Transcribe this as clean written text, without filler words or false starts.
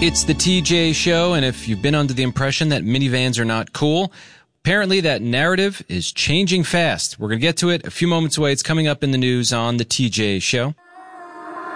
It's the TJ Show, and if you've been under the impression that minivans are not cool, apparently that narrative is changing fast. We're going to get to it a few moments away. It's coming up in the news on the TJ Show.